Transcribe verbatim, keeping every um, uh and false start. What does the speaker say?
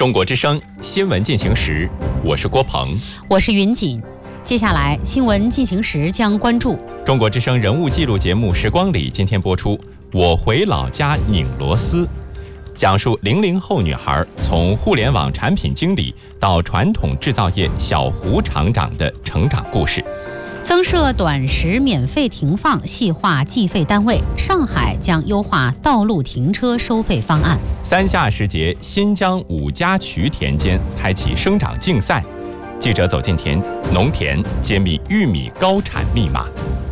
中国之声新闻进行时，我是郭鹏， 我是云锦。接下来新闻进行时将关注中国之声人物记录节目《时光里》今天播出。我回老家拧螺丝，讲述零零后女孩从互联网产品经理到传统制造业小湖厂长的成长故事。 增设短时免费停放，细化计费单位。上海将优化道路停车收费方案。 三夏时节，新疆五家渠田间开启生长竞赛。记者走进田农田，揭秘玉米高产密码。